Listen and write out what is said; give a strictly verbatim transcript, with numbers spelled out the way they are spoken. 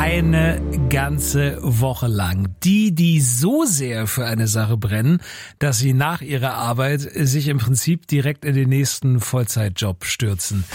Eine ganze Woche lang. Die, die so sehr für eine Sache brennen, dass sie nach ihrer Arbeit sich im Prinzip direkt in den nächsten Vollzeitjob stürzen.